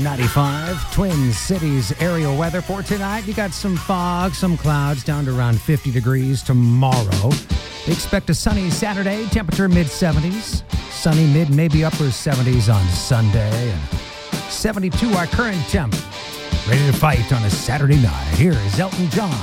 95, Twin Cities area weather for tonight. You got some fog, some clouds, down to around 50 degrees tomorrow. Expect a sunny Saturday, temperature mid-70s. Sunny mid, maybe upper 70s on Sunday. And 72 our current temp. Ready to fight on a Saturday night. Here is Elton John.